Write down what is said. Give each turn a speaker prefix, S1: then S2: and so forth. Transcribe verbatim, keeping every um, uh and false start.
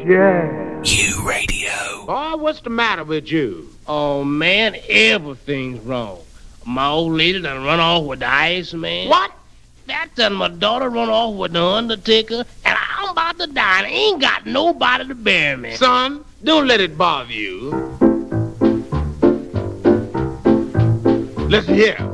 S1: jazz.
S2: You radio.
S3: Boy, what's the matter with you?
S4: Oh, man, everything's wrong. My old lady done run off with the Iceman.
S3: What?
S4: That done my daughter run off with the Undertaker, and I'm about to die, and I ain't got nobody to bury me.
S3: Son, don't let it bother you. Listen here.